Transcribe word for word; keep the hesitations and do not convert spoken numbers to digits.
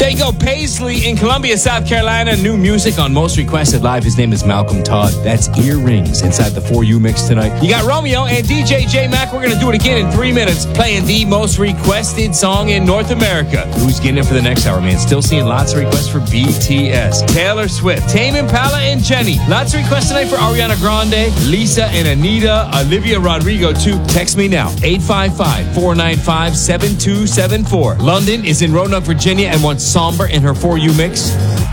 There you go, Paisley in Columbia, South Carolina. New music on Most Requested Live. His name is Malcolm Todd. That's Earrings inside the For You mix tonight. You got Romeo and D J J Mac. We're going to do it again in three minutes, playing the most requested song in North America. Who's getting it for the next hour, man? Still seeing lots of requests for B T S, Taylor Swift, Tame Impala, and Jenny. Lots of requests tonight for Ariana Grande, Lisa and Anita, Olivia Rodrigo too. Text me now, eight five five, four nine five, seven two seven four. London is in Roanoke, Virginia, and wants Somber in her For You mix.